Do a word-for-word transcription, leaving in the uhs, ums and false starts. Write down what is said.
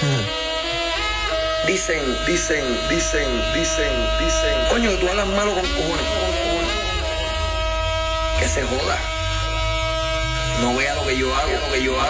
Dicen, dicen, dicen, dicen, dicen. Coño, que tú hablas malo con cojones. Que se joda. No vea lo que yo hago, lo que yo hago.